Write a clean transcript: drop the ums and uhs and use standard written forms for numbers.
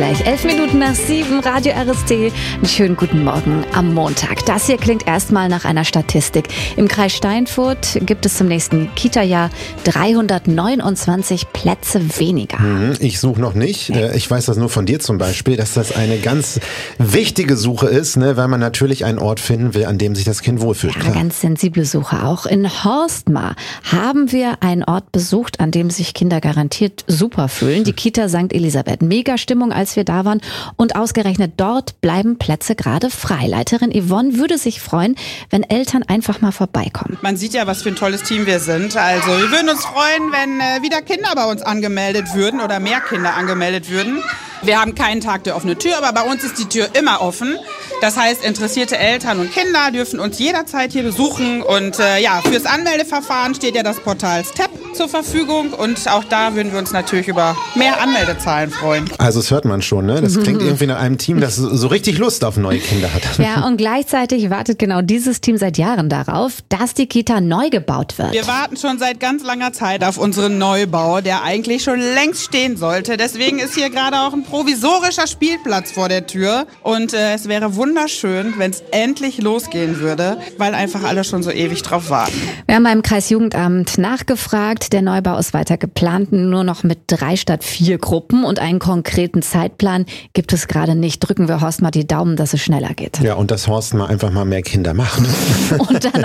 Gleich 11 Minuten nach 7, Radio RST. Einen schönen guten Morgen am Montag. Das hier klingt erstmal nach einer Statistik. Im Kreis Steinfurt gibt es zum nächsten Kita-Jahr 329 Plätze weniger. Ich suche noch nicht. Ich weiß das nur von dir zum Beispiel, dass das eine ganz wichtige Suche ist, ne, weil man natürlich einen Ort finden will, an dem sich das Kind wohlfühlt. Ja, ganz sensible Suche auch. In Horstmar haben wir einen Ort besucht, an dem sich Kinder garantiert super fühlen. Die Kita St. Elisabeth. Mega Stimmung, als wir da waren. Und ausgerechnet dort bleiben Plätze gerade frei. Leiterin Yvonne würde sich freuen, wenn Eltern einfach mal vorbeikommen. Man sieht ja, was für ein tolles Team wir sind. Also wir würden uns freuen, wenn wieder Kinder bei uns angemeldet würden oder mehr Kinder angemeldet würden. Wir haben keinen Tag der offenen Tür, aber bei uns ist die Tür immer offen. Das heißt, interessierte Eltern und Kinder dürfen uns jederzeit hier besuchen. Und fürs Anmeldeverfahren steht ja das Portal STEP zur Verfügung. Und auch da würden wir uns natürlich über mehr Anmeldezahlen freuen. Also das hört man schon, ne? Das klingt irgendwie nach einem Team, das so richtig Lust auf neue Kinder hat. Ja, und gleichzeitig wartet genau dieses Team seit Jahren darauf, dass die Kita neu gebaut wird. Wir warten schon seit ganz langer Zeit auf unseren Neubau, der eigentlich schon längst stehen sollte. Deswegen ist hier gerade auch ein provisorischer Spielplatz vor der Tür. Und es wäre wunderschön, wenn es endlich losgehen würde, weil einfach alle schon so ewig drauf warten. Wir haben beim Kreisjugendamt nachgefragt. Der Neubau ist weiter geplant, nur noch mit 3 statt 4 Gruppen. Und einen konkreten Zeitplan gibt es gerade nicht. Drücken wir Horstmar die Daumen, dass es schneller geht. Ja, und dass Horstmar einfach mal mehr Kinder macht. Und dann